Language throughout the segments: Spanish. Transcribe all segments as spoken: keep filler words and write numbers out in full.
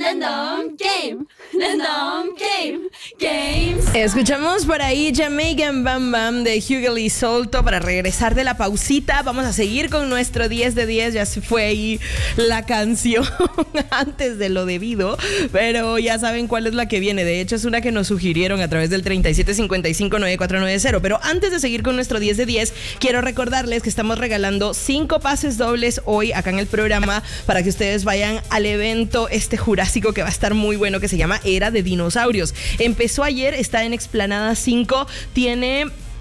Random Game. Random Game. Games. Escuchamos por ahí Jamaican Bam Bam de Hugo Lee Solto para regresar de la pausita. Vamos a seguir con nuestro diez de diez. Ya se fue ahí la canción antes de lo debido, pero ya saben cuál es la que viene. De hecho, es una que nos sugirieron a través del treinta y siete cincuenta y cinco noventa y cuatro noventa. Pero antes de seguir con nuestro diez de diez, quiero recordarles que estamos regalando cinco pases dobles hoy acá en el programa para que ustedes vayan al evento este jurásico que va a estar muy bueno, que se llama Era de Dinosaurios. Empezó ayer, está en Explanada cinco, tiene...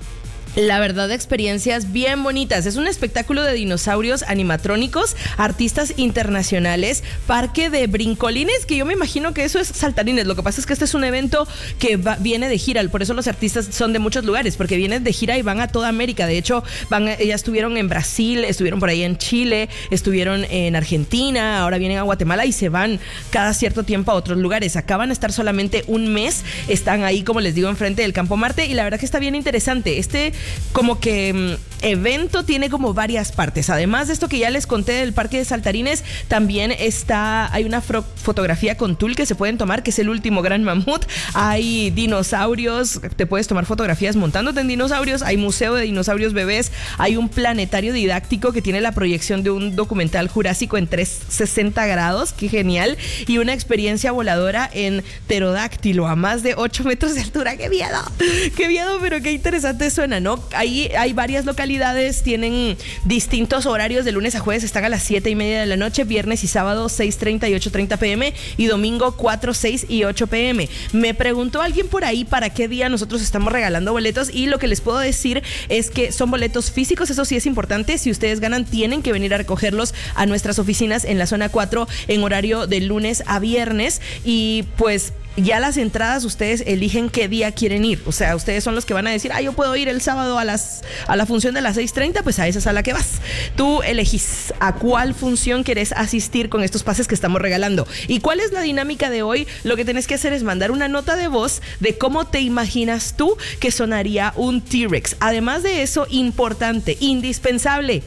la verdad, experiencias bien bonitas. Es un espectáculo de dinosaurios animatrónicos, artistas internacionales, parque de brincolines, que yo me imagino que eso es saltarines. Lo que pasa es que este es un evento que va, viene de gira, por eso los artistas son de muchos lugares, porque vienen de gira y van a toda América. De hecho, van, ya estuvieron en Brasil, estuvieron por ahí en Chile, estuvieron en Argentina, ahora vienen a Guatemala y se van cada cierto tiempo a otros lugares. Acaban de estar solamente un mes, están ahí, como les digo, enfrente del Campo Marte, y la verdad que está bien interesante. Este como que um, evento tiene como varias partes. Además de esto que ya les conté del parque de saltarines, también está, hay una fro- fotografía con tul que se pueden tomar, que es el último gran mamut. Hay dinosaurios, te puedes tomar fotografías montándote en dinosaurios. Hay museo de dinosaurios bebés. Hay un planetario didáctico que tiene la proyección de un documental jurásico en trescientos sesenta grados, qué genial, y una experiencia voladora en pterodáctilo a más de ocho metros de altura. ¡Qué miedo! ¡Qué miedo! Pero qué interesante suena, ¿no? Ahí hay varias localidades, tienen distintos horarios. De lunes a jueves están a las siete y media de la noche, viernes y sábado seis treinta y ocho treinta pm, y domingo cuatro, seis y ocho pm. Me preguntó alguien por ahí para qué día nosotros estamos regalando boletos, y lo que les puedo decir es que son boletos físicos. Eso sí es importante. Si ustedes ganan, tienen que venir a recogerlos a nuestras oficinas en la zona cuatro en horario de lunes a viernes, y pues ya las entradas ustedes eligen qué día quieren ir. O sea, ustedes son los que van a decir, ah, yo puedo ir el sábado a las a la función de las seis treinta, pues a esa es a la que vas. Tú elegís a cuál función quieres asistir con estos pases que estamos regalando. ¿Y cuál es la dinámica de hoy? Lo que tienes que hacer es mandar una nota de voz de cómo te imaginas tú que sonaría un T-Rex. Además de eso, importante, indispensable,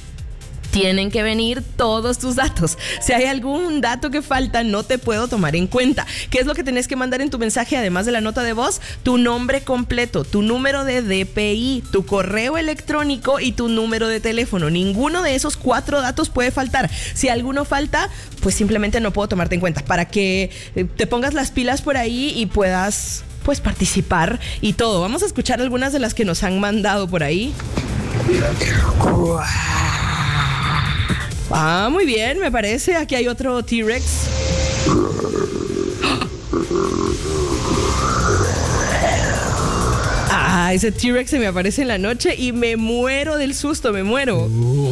tienen que venir todos tus datos. Si hay algún dato que falta, no te puedo tomar en cuenta. ¿Qué es lo que tenés que mandar en tu mensaje, además de la nota de voz? Tu nombre completo, tu número de D P I, tu correo electrónico y tu número de teléfono. Ninguno de esos cuatro datos puede faltar. Si alguno falta, pues simplemente no puedo tomarte en cuenta, para que te pongas las pilas por ahí y puedas, pues, participar y todo. Vamos a escuchar algunas de las que nos han mandado por ahí. Ah, muy bien, me parece. Aquí hay otro T-Rex. Ah, ese T-Rex se me aparece en la noche y me muero del susto, me muero.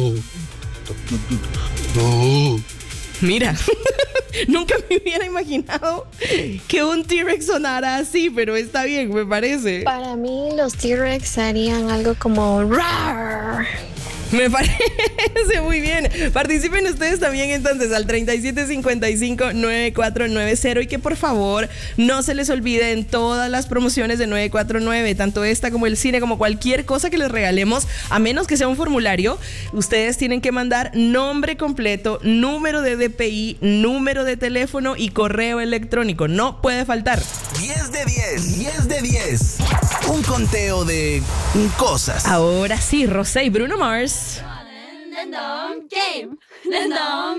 Mira, nunca me hubiera imaginado que un T-Rex sonara así, pero está bien, me parece. Para mí los T-Rex harían algo como rar. Me parece muy bien. Participen ustedes también entonces al treinta y siete cincuenta y cinco noventa y cuatro noventa, y que por favor no se les olviden todas las promociones de novecientos cuarenta y nueve, tanto esta como el cine, como cualquier cosa que les regalemos, a menos que sea un formulario. Ustedes tienen que mandar nombre completo, número de D P I, número de teléfono y correo electrónico. No puede faltar. diez de diez, diez de diez. Un conteo de cosas. Ahora sí, Rosé y Bruno Mars. Random Game. Random